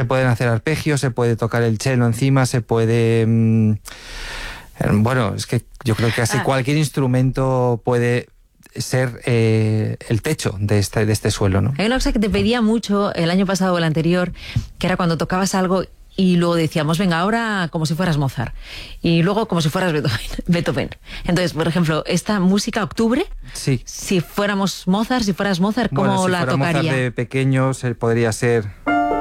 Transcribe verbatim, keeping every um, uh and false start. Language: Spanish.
Se pueden hacer arpegios, se puede tocar el cello encima, se puede... Mmm, bueno, es que yo creo que casi ah. cualquier instrumento puede ser eh, el techo de este, de este suelo, ¿no? Hay una cosa que te pedía mucho el año pasado o el anterior, que era cuando tocabas algo y luego decíamos, venga, ahora como si fueras Mozart, y luego como si fueras Beethoven. Beethoven. Entonces, por ejemplo, esta música Octubre, sí. si fuéramos Mozart, si fueras Mozart, ¿cómo bueno, si la fuera tocaría? Mozart de pequeño, se podría ser...